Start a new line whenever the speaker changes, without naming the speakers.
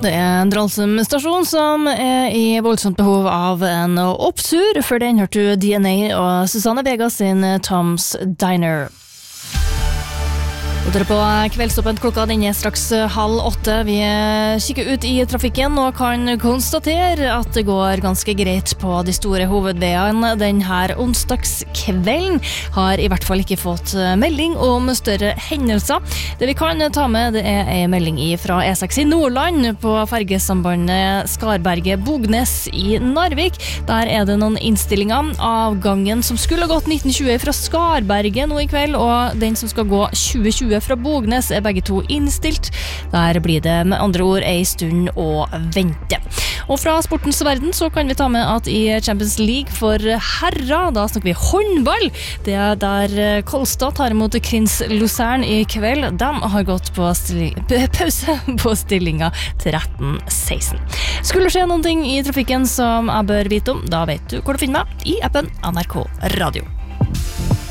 Det en Dralsum stasjon som I voldsomt behov av en opptur. For den hørte du DNA og Susanne Vega sin Tom's Diner. Og dere på kveldstoppen klokka den straks 7:30. Vi kikker ut I trafikken og kan konstatere at det går ganske greit på de store hovedveiene denne onsdagskvelden. Har I hvert fall ikke fått melding om større hendelser. Det vi kan ta med det en melding fra E6 I Nordland på fergesambandet Skarberget-Bognes I Narvik. Der det noen innstillinger. Avgangen som skulle gått 1920 fra Skarberget nå I kveld, og den som skal gå 2020 fra Bognes begge to innstilt. Der blir det med andre ord en stund å vente. Og fra sportens verden så kan vi ta med at I Champions League for herrer, da snakker vi håndball. Det der Kolstad tar imot Krins Luzern I kveld. De har gått på pause på stillinga 13-16. Skulle det skje noen ting I trafikken som jeg bør vite om, da vet du hvor du finner meg I appen NRK Radio.